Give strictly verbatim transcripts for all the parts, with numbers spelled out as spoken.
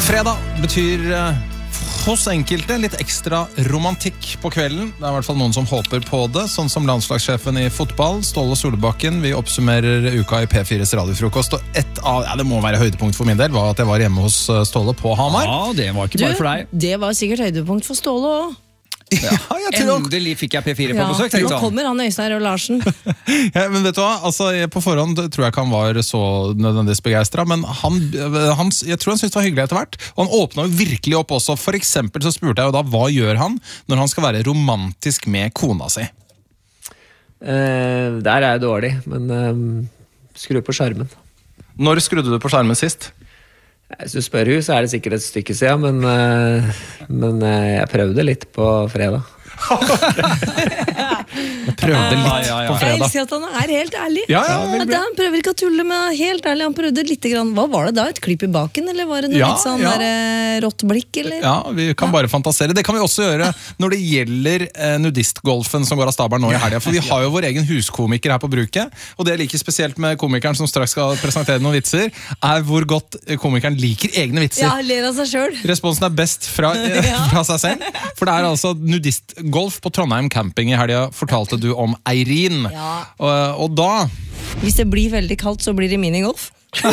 Fredag betyr uh, hos enkelte litt ekstra romantikk på kvelden. Det er i hvert fall noen som håper på det, sånn som landslagssjefen i fotball, Ståle Solbakken. Vi oppsummerer uka i P fires radiofrokost, og et av, ja, det må være høydepunkt for min del, var at jeg var hjemme hos Ståle på Hamar. Ja, det var ikke bare for deg. Du, det var sikkert høydepunkt for Ståle også. Ja, jeg tror Endelig fikk jeg P fire på Ja, besøk. nå kommer han Øystein og Larsen. Ja, men vet du hva, altså, jeg på forhånd tror jeg ikke han var så nødvendigvis begeistret, men han, han, jeg tror han syntes det var hyggelig etter hvert, og han åpnet jo virkelig opp også. For eksempel så spurte jeg jo da, hva gjør han når han skal være romantisk med kona si? Eh, der er jeg dårlig, men eh, skru på skjermen. Når skrudde du på skjermen sist? Hvis du spør hun, så er det sikkert et stykke siden, men, eh, men eh, jeg prøvde litt på fredag. Jeg prøvde litt Ja, ja, ja. på Jeg fredag. elsker at han er helt ærlig. Ja, ja, At han prøver ikke å tulle med helt ærlig. Han prøvde litt grann. Hva var det da? Et klipp i baken? Eller var det noe Ja, litt sånn ja. der, eh, rått blikk? Eller? Ja, vi kan bare fantasere. Det kan vi også gjøre når det gjelder eh, nudistgolfen som går av stabelen nå i helgen. For vi har jo vår egen huskomiker her på bruket, og det er like spesielt med komikeren som straks skal presentere noen vitser, er hvor godt komikeren liker egne vitser. Ja, ler av seg selv. Responsen er best fra, eh, fra seg selv. For det er altså nudistgolf på Trondheim camping i helgen, fortalte du om Eirin. Ja. Og, og da... Hvis det blir veldig kaldt, så blir det minigolf.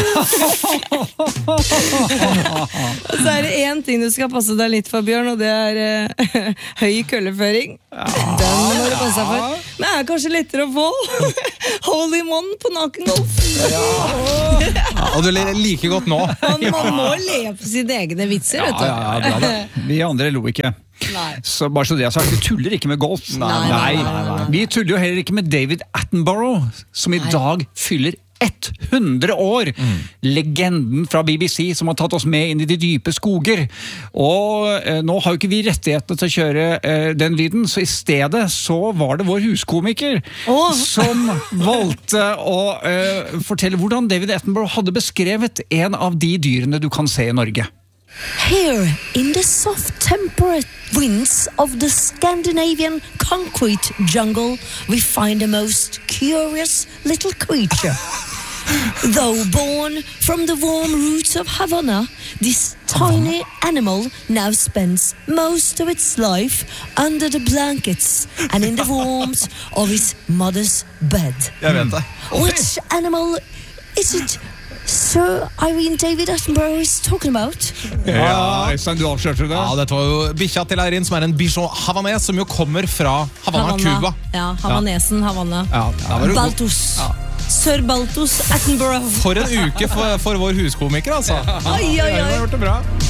Og så er det en ting du skal passe deg litt for, Bjørn, og det er eh, høy kølleføring. Den må du passe deg for. Men det er kanskje lettere å få hold in one på nakengolf. Ja, og du ler like godt nå. Man, man må le på sine egne vitser, vet du. Ja, ja, ja, bra det. Vi andre lo ikke. Nei. Så bare så det jeg har sagt, vi tuller ikke med golf. Nei, nei, nei, nei. Vi tuller jo heller ikke med David Attenborough, som i dag fyller hundre år. Mm. Legenden fra B B C som har tatt oss med inn i de dype skoger. Og eh, nå har jo ikke vi rettighetene til å kjøre eh, den lyden, så i stedet så var det vår huskomiker Åh. som valgte å eh, fortelle hvordan David Attenborough hadde beskrevet en av de dyrene du kan se i Norge. Here, in the soft temperate winds of the Scandinavian concrete jungle, we find a most curious little creature. Though born from the warm roots of Havana, this tiny animal now spends most of its life under the blankets and in the warmth of its mother's bed. Jeg vet det. Which animal is it Sir Irene David Attenborough is talking about? Ja, Øystein, du avslørte det. Ja, dette var jo bikkja til Eirin, som er en bichon havanes, som jo kommer fra Havana, Cuba. Ja, Havanesen, Havana. Ja, da var du god. Baltus. Sir Baltus Attenborough. For en uke for, for vår huskomiker, altså. Oi, oi, Ja, hun har oi. gjort det bra.